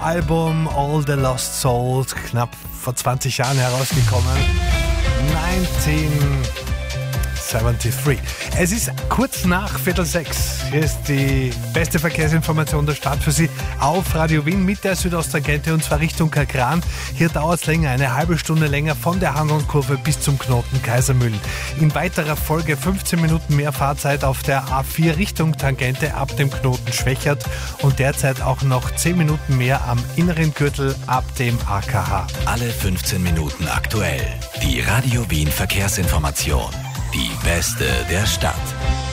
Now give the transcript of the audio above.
Album All the Lost Souls, knapp vor 20 Jahren herausgekommen. 1973. Es ist kurz nach 5:15. Hier ist die beste Verkehrsinformation der Stadt für Sie auf Radio Wien mit der Südosttangente und zwar Richtung Kagran. Hier dauert es länger, eine halbe Stunde länger von der Handelkurve bis zum Knoten Kaisermühlen. In weiterer Folge 15 Minuten mehr Fahrzeit auf der A4 Richtung Tangente ab dem Knoten Schwächert und derzeit auch noch 10 Minuten mehr am inneren Gürtel ab dem AKH. Alle 15 Minuten aktuell. Die Radio Wien Verkehrsinformation. Die beste der Stadt.